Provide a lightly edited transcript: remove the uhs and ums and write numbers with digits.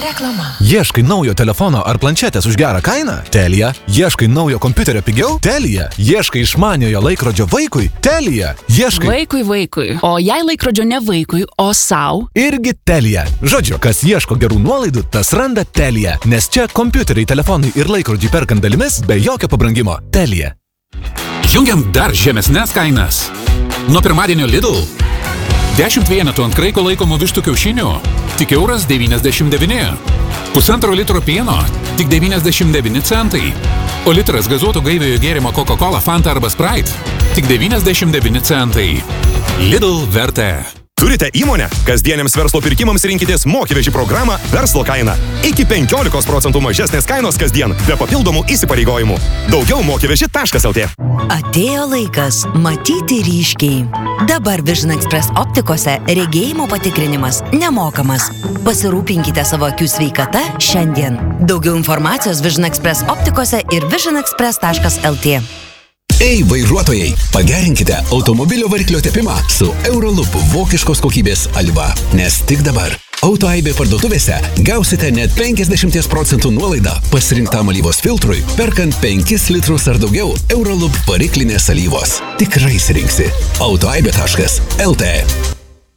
Reklama. Ieškai naujo telefono ar planšetės už gerą kainą? Telia. Ieškai naujo kompiuterio pigiau? Telia. Ieškai išmaniojo laikrodžio vaikui? Telia. Ieškai... Vaikui. O jei laikrodžio ne vaikui, o sau? Irgi Telia. Žodžiu, kas ieško gerų nuolaidų, tas randa Telia. Nes čia kompiuteriai, telefonai ir laikrodžiai perkant dalimis be jokio pabrangimo. Telia. Jungiam dar žemesnes kainas. Nuo pirmadienio Lidl. 10 vienetų ant kraiko laikomų vištų kiaušinių tik €1,99. Pusantro litro pieno tik 99 centai. O litras gazuoto gaiviojo gėrimo Coca-Cola, Fanta arba Sprite tik 99 centai. Lidl vertė. Turite įmonę? Kasdieniams verslo pirkimams rinkitės Mokyveži programą Verslo kaina. Iki 15% mažesnės kainos kasdien, be papildomų įsipareigojimų. Daugiau mokyveži.lt. Atėjo laikas matyti ryškiai. Dabar Vision Express optikose regėjimo patikrinimas nemokamas. Pasirūpinkite savo akių sveikata šiandien. Daugiau informacijos Vision Express optikose ir visionexpress.lt. Ei, vairuotojai, pagerinkite automobilio variklio tepimą su Euroloop vokiškos kokybės alyva. Nes tik dabar Autoaibė parduotuvėse gausite net 50% nuolaidą pasirinktam alyvos filtrui, perkant 5 litrus ar daugiau Euroloop variklinės alyvos. Tikrai rinksi. Autoaibė.lt